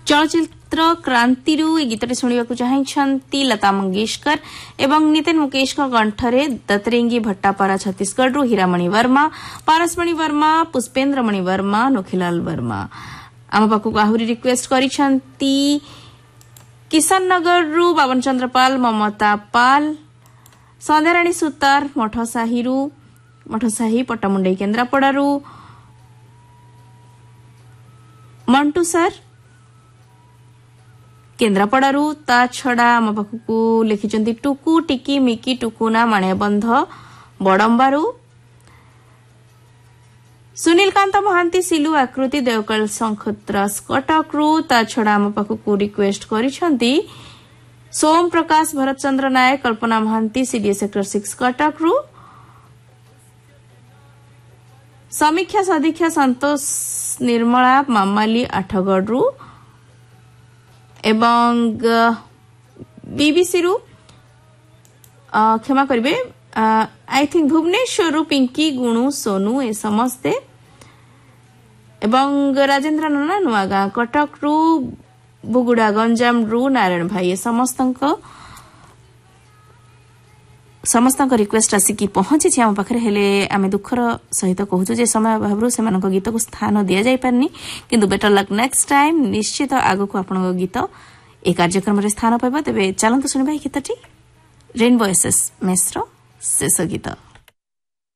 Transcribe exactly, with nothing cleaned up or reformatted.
चलचित्र क्रांति ए गीतटे शुणा चाहती लता मंगेशकर एवं नितिन मुकेश कंठरे दतरेंगी भट्टापारा छत्तीसगढ़ हीरामणि वर्मा पारसमणि वर्मा पुष्पेन्द्रमणि वर्मा नोखीलाल वर्मा आम पाखक आहरी रिक्वेस्ट करिसेंती किशन नगर रु बावन चंद्र पाल ममता पाल संध्याराणी सुतार मठसाही मठसाही पट्टामुंडई केन्द्रापड़ारू मंटू सर केन्द्रापड़ारू ता छड़ा आम पाखक लिखिं टुकु टिकी मिकी टुकुना माणियाबंध बड़म्बारू सुनील कांत महांती सिलु आकृति देवकाल संखत्रस कटकरू ता छड़ा आम पाखक रिक्वेस्ट करिसेंती सोम प्रकाश भरत चंद्र नायक कल्पना महांती सीडीएस सेक्टर सिक्स कटकरू समीक्षा सदीक्षा संतोष निर्मला मामाली आठगढ़ एवं बीबीसी रु क्षमा करिवे आई थिंक भुवनेश्वर पिंकी गुणु सोनू ए समस्ते एवं राजेन्द्र नना नुआगां कटक रु बुगुड़ा गंजाम रु नारायण भाई समस्त समस्त रिक्वेस्ट आसिकी पहुंची आम पाखे हेले आम दुखर सहित कहूँ जे समय अभाव से गीत को स्थान दि जाई पारनी किंतु बेटर लक नेक्स्ट टाइम निश्चित आगक आपण गीत ए कार्यक्रम स्थान पाइबा तेबे चलंतु सुनिबा गीतटी रेनबो एसएस मेस्र शेष गीत।